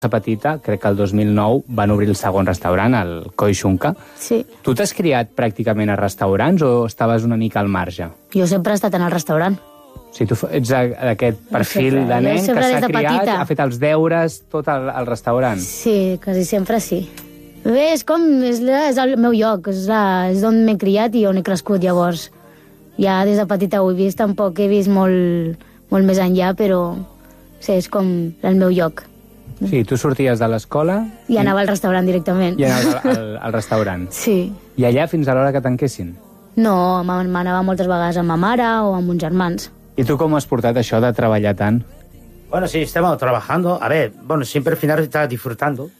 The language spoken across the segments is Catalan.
petita, crec que el 2009 van obrir el segon restaurant, el Koi Shunka. Sí. Tu t'has criat pràcticament a restaurants o estaves una mica al marge? Jo sempre he estat en el restaurant. O sigui, tu ets d'aquest perfil de nen que s'ha criat, ha fet els deures, tot al restaurant. Sí, quasi sempre sí. Bé, és el meu lloc, és d'on m'he criat i on he crescut, llavors. Ja des de petita ho he vist, tampoc he vist molt més enllà, però sí, és com el meu lloc. Sí, tu sorties de l'escola... I anava al restaurant directament. I anaves al restaurant. Sí. I allà fins a l'hora que tanquessin? No, m'anava moltes vegades amb ma mare o amb uns germans. I tu com has portat això de treballar tant? Bueno, sí, estamos trabajando. A ver, bueno, siempre al final está disfrutando.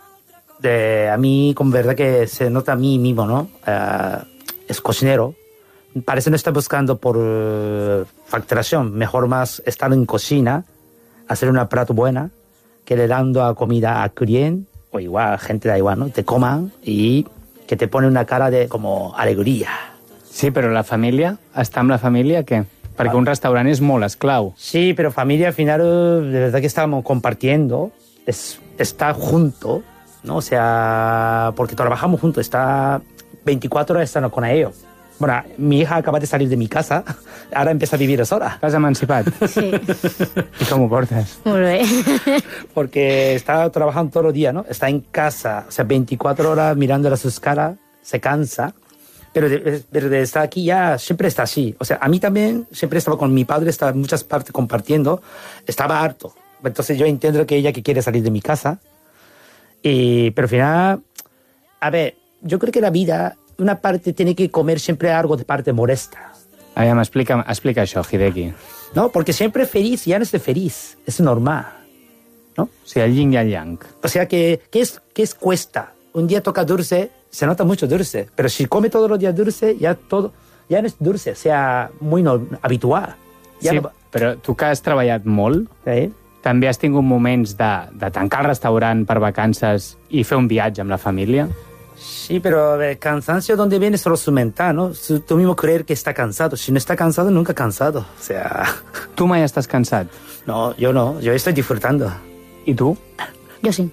A mí, con verdad que se nota a mí mismo, ¿no? Es cocinero. Parece no está buscando por facturación. Mejor más estar en cocina, hacer una plato buena, que le dando a comida a cliente, o igual, gente da igual, ¿no? Te coman y que te pone una cara de como alegría. Sí, però la família, estar amb la família, què? Perquè un restaurant és molt esclau. Sí, pero familia al final, de verdad que estamos compartiendo, está junto, ¿no? O sea, porque trabajamos juntos, está 24 horas estando con ellos. Bueno, mi hija acaba de salir de mi casa, ahora empieza a vivir sola. T'has emancipat? Sí. I com ho portes? Molt bé. Porque está trabajando todo el día, ¿no? Está en casa, o sea, 24 horas mirando a sus caras, se cansa. Pero de estar aquí ya siempre está así. O sea, a mí también siempre estaba con mi padre, estaba en muchas partes compartiendo, estaba harto. Entonces yo entiendo que ella que quiere salir de mi casa. Pero al final, a ver, yo creo que la vida, una parte tiene que comer siempre algo de parte molesta. Aviam, explica això, Hideki. ¿No? Porque siempre feliz ya no es de feliz, es normal. ¿No? O sigui, el yin i el yang. O sea, ¿qué es cuesta? Un día toca dulce, se nota mucho dulce, pero si come todos los días dulce, ya no es dulce, o sea, muy habitual. Ja Sí, no... però tu que has treballat molt, també has tingut moments de tancar el restaurant per vacances i fer un viatge amb la família? Sí, pero el cansancio donde viene solo su mental, ¿no? Tú mismo creer que está cansado. Si no está cansado, nunca cansado. O sea... Tu mai estàs cansat? No, yo estoy disfrutando. I tu? Jo sí.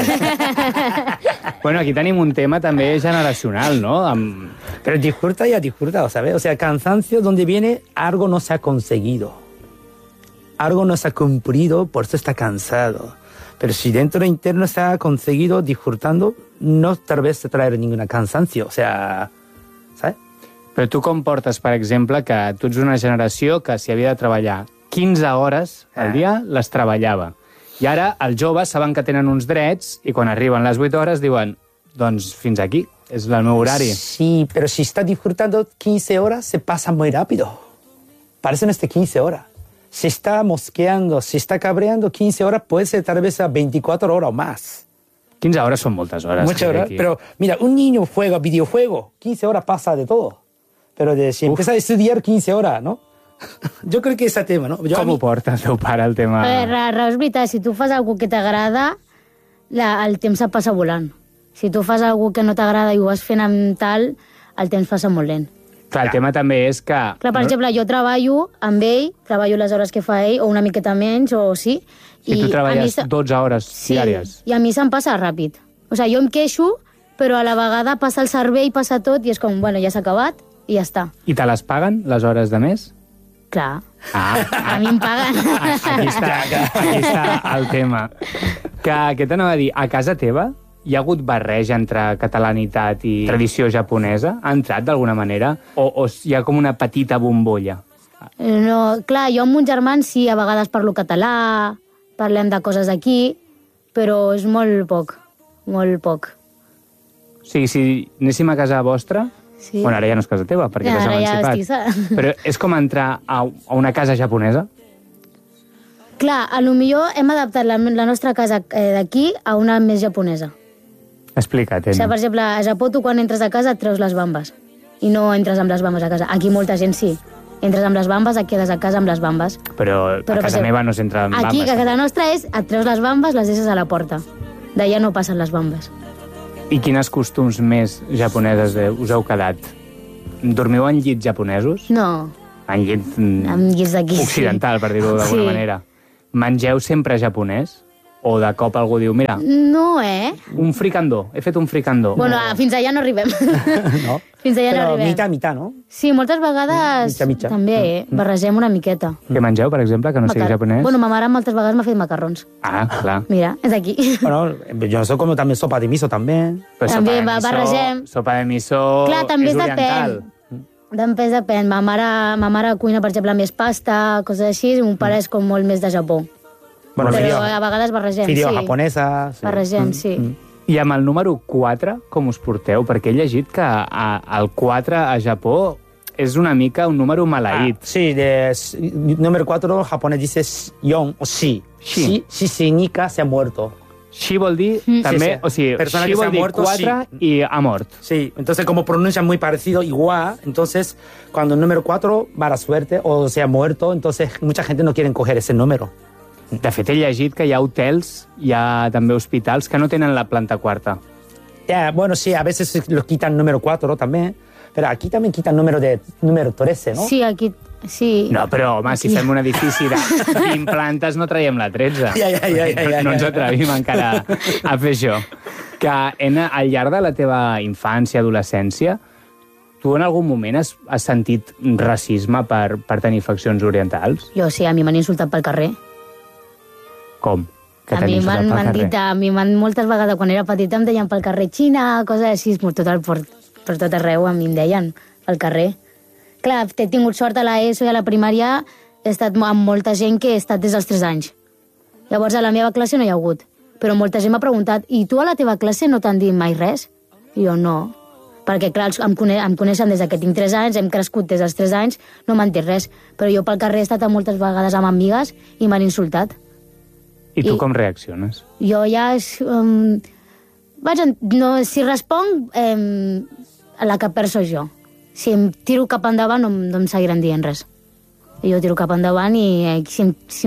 Bueno, aquí tenim un tema també generacional, ¿no? Pero disfruta y ha disfrutado, ¿sabes? O sea, cansancio donde viene algo no se ha conseguido. Algo no se ha cumplido, por eso está cansado. Pero si dentro interno se ha conseguido disfrutando, no tal vez te traerà ningún cansancio. O sea, ¿sabes? Però tu com portes, per exemple, que tu ets una generació que si havia de treballar 15 hores al dia, les treballava. I ara els joves saben que tenen uns drets i quan arriben les 8 hores diuen doncs fins aquí, és el meu horari. Sí, pero si está disfrutando 15 horas, se pasa muy rápido. Parecen 15 horas. Si está mosqueando, si está cabreando 15 horas, puede ser tal vez a 24 horas o más. 15 hores són moltes hores. Muchas horas, pero mira, un niño juega videojuego, 15 horas pasa de todo. Pero si empieza a estudiar 15 horas, ¿no? Jo crec que és el tema, no? Com ho porta el teu pare, el tema? A veure, és veritat, si tu fas alguna que t'agrada, el temps et passa volant. Si tu fas alguna que no t'agrada i ho vas fent amb tal, el temps passa molt lent. Clar, el tema també és que... Clar, per exemple, jo treballo amb ell, treballo les hores que fa ell, o una miqueta menys, o sí. I tu treballes 12 hores diàries. Sí, i a mi se'm passa ràpid. O sigui, jo em queixo, però a la vegada passa el cervell, passa tot, i és com, bueno, ja s'ha acabat, i ja està. I te les paguen, les hores de més? Clar. A mi em paguen. Aquí està el tema. Què t'anava a dir? A casa teva hi ha hagut barreja entre catalanitat i tradició japonesa? Ha entrat d'alguna manera? O hi ha com una petita bombolla? No, clar, jo amb uns germans sí, a vegades parlo català, parlem de coses d'aquí, però és molt poc, molt poc. O sigui, si anéssim a casa vostra... Sí. Bueno, ara ja no és casa teva, perquè t'has emancipat. Però és com entrar a una casa japonesa? Clar, potser hem adaptat la nostra casa d'aquí a una més japonesa. Explica't. O sigui, per exemple, a Japó tu quan entres a casa et treus les bambes. I no entres amb les bambes a casa. Aquí molta gent sí. Entres amb les bambes, et quedes a casa amb les bambes. Però a casa meva no s'entra amb bambes. Aquí, a casa nostra, et treus les bambes, les deixes a la porta. D'allà no passen les bambes. I quines costums més japoneses us heu quedat? Dormiu en llits japonesos? No. En llit llits d'aquí, occidental, per dir-ho d'alguna manera. Mengeu sempre japonès? O de cop algú diu, mira, No, un fricandó, he fet un fricandó. Bueno, fins allà no arribem. No? Fins allà no Però arribem. mitjà, no? Sí, moltes vegades Mitja. també barregem una miqueta. Què mengeu, per exemple, que no sigui japonès? Bueno, ma mare moltes vegades m'ha fet macarrons. Ah, clar. Mira, és aquí. Bueno, yo no sé como también sopa de miso también. Però També barregem. Sopa de miso Clar, també és oriental. depèn. Ma mare cuina, per exemple, més pasta, coses així, i mon pare és com molt més de Japó. Bueno, Però fideo- a vegades barregem, Fideo sí. japonesa. Sí. Barregem, sí. I amb el número 4, com us porteu? Perquè he llegit que el 4 a Japó és una mica un número maleït. Sí, número 4 japonés dice yon o shi. Shi. Shi significa se ha muerto. Shi vol dir també... sí. O sigui, Persona shi que vol s'ha dir muerto, 4 i ha mort. Sí, entonces como pronuncian muy parecido, igual, entonces cuando el número 4 va a la suerte o se ha muerto, entonces mucha gente no quiere coger ese número. De fet, he llegit que hi ha hotels, hi ha també hospitals que no tenen la planta quarta. Ya, bueno, sí, a veces los quitan número 4 también, pero aquí también quitan número 13, ¿no? Sí, aquí... Sí. No, però, home, si fem un edifici de 20 plantes no traiem la 13. Ja. No ens atrevim encara a fer això. Que al llarg de la teva infància, adolescència, tu en algun moment has sentit racisme per tenir faccions orientals? Jo sí, a mi m'han insultat pel carrer. Com? Que A mi t'han insultat pel m'han carrer? dit, moltes vegades quan era petita em deien pel carrer Xina, coses així, per tot arreu a mi em deien pel carrer. Clar, he tingut sort a l'ESO i a la primària, he estat amb molta gent que he estat des dels 3 anys. Llavors a la meva classe no hi ha hagut, però molta gent m'ha preguntat, i tu a la teva classe no t'han dit mai res? I jo no, perquè clar, em coneixen des que tinc 3 anys, hem crescut des dels 3 anys, no m'han dit res, però jo pel carrer he estat moltes vegades amb amigues i m'han insultat. I tu I- com reacciones? Jo ja... si responc, la que perd soc jo. Si em tiro cap endavant no em seguiran dient res. Jo tiro cap endavant i si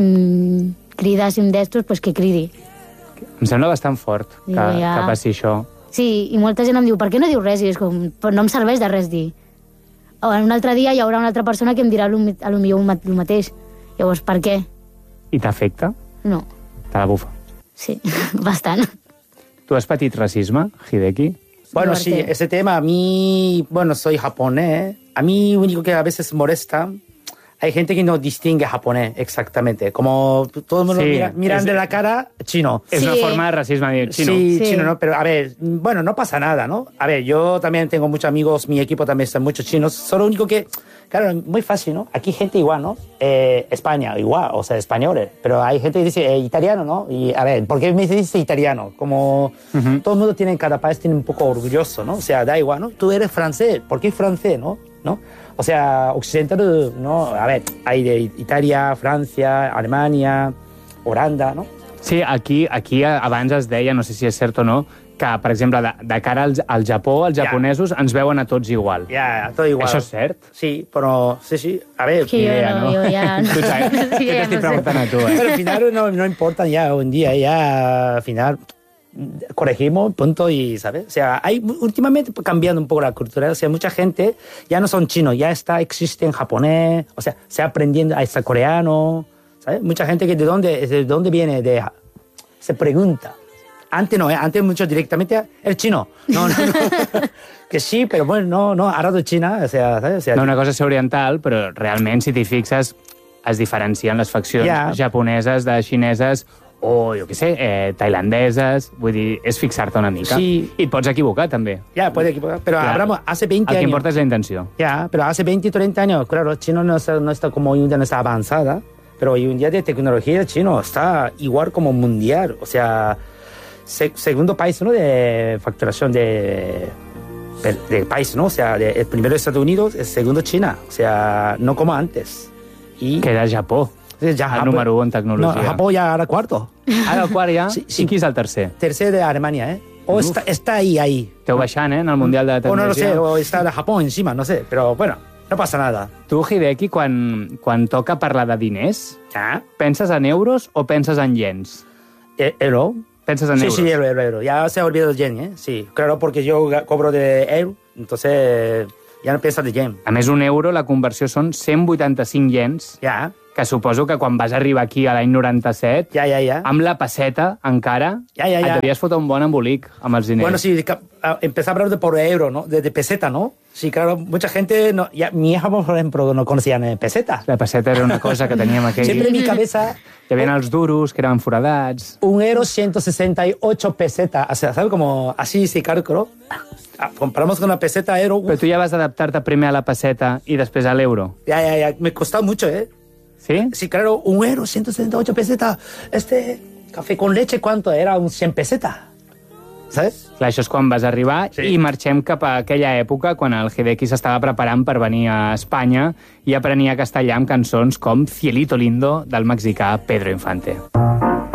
em crida, si em destos, doncs que cridi. Em sembla bastant fort que passi això. Sí, i molta gent em diu, per què no dius res? I és com, però no em serveix de res dir. O un altre dia hi haurà una altra persona que em dirà a lo millor el mateix. Llavors, per què? I t'afecta? No. Te la bufa. Sí, bastant. Tu has patit racisme, Hideki? Bueno, sí, Duarte. ese tema a mí, bueno, soy japonés. A mí lo único que a veces molesta, hay gente que no distingue japonés exactamente. Como todo el mundo Sí, miran de la cara chino. És Sí. una forma de racisme dir xino. Sí, Sí. chino, ¿no? Pero a ver, bueno, no pasa nada, ¿no? A ver, yo también tengo muchos amigos, mi equipo también están muchos chinos. Solo lo único que, claro, muy fácil, ¿no? Aquí gente igual, ¿no? España, igual, o sea, españoles. Pero hay gente que dice italiano, ¿no? Y a ver, ¿por qué me dice italiano? Como todo el mundo tiene, en cada país tiene un poco orgulloso, ¿no? O sea, da igual, ¿no? Tú eres francés, ¿por qué francés, no? ¿No? O sea, occidental, ¿no? A ver, hay de Italia, Francia, Alemania, Holanda, ¿no? Sí, aquí abans es deia, no sé si és cert o no, que, per exemple, de cara al Japó, els Ja. japonesos ens veuen a tots igual. Ya, todo igual. Això és cert? Sí, pero sí. A ver, Sí, jo ja... Tu saps? Sí, Jo ja t'estic no sé. preguntant a tu, pero al final no importa ya hoy en día, ya al final corregimos, punto, y ¿sabes? O sea, hay últimamente cambiando un poco la cultura, o sea, mucha gente ya no son chinos, ya existe en japonés, o sea, se aprendiendo a estar coreano, ¿sabes? Mucha gente que de dónde viene, se pregunta. Antes no, antes mucho directamente el chino. No. Que sí, pero bueno, no, ahora de China, o sea, ¿sabes? O sea, No, una cosa és ser oriental, però realment, si t'hi fixes, es diferencien les faccions Ja. japoneses de xineses o, jo què sé, tailandeses. Vull dir, és fixar-te una mica. Sí. I et pots equivocar, també. ya puede equivocar, pero Claro. hablamos hace 20 El que años. importa és la intenció. Ya, pero hace 20 y 30 años, claro, China no está como hoy en día, no está avanzada, pero hoy en día de tecnología chino está igual como mundial. O sea, segundo país, ¿no? De facturación del país, ¿no? O sea, el primero Estados Unidos, el segundo China. O sea, no como antes. Y Queda Japó, ya el Japón- número 1 en No, tecnologia. Japón ya era cuarto. Ara el quart ja? Sí, sí. I qui és el tercer? Tercero de Alemania, ¿eh? O está ahí. Esteu baixant, en el Mundial de O no lo Tecnologia. sé, o está de Japón encima, no sé. Pero bueno, no pasa nada. Tu, Hideki, quan toca parlar de diners, ¿Ya? penses en euros o penses en yens? Euro. Penses en Sí, euros? sí, euro. Ya se ha olvidado el yen, ¿eh? Sí, claro, porque yo cobro de euro, entonces Ja no pensa de gent. A més, un euro, la conversió són 185 iens, Ja, que suposo que quan vas arribar aquí a l'any 97, ja. amb la peseta encara, Ja. et devies fotre un bon embolic amb els diners. Bueno, sí, empezar a hablar de por euro, ¿no? De peseta, ¿no? Sí, claro, mucha gente, mi hija, por ejemplo, no conocían peseta. La peseta era una cosa que teníem aquell... Siempre en mi cabeza... Hi havia els duros, que eren foradats... 1 euro 168 pesetas. O sea, ¿sabes? Como así se calculó. Comparamos con una peseta euro. Però tu ja vas adaptar-te primer a la peseta i després a l'euro. Ya. Me costó mucho, ¿eh? Sí? Sí, claro, 1 euro 168 pesetas. Café con leche, ¿cuánto? Era un 100 pesetas. ¿Sabes? Clar, això és quan vas arribar i marxem cap a aquella època quan el Hideki s'estava preparant per venir a Espanya i aprenia castellà amb cançons com Cielito Lindo del mexicà Pedro Infante.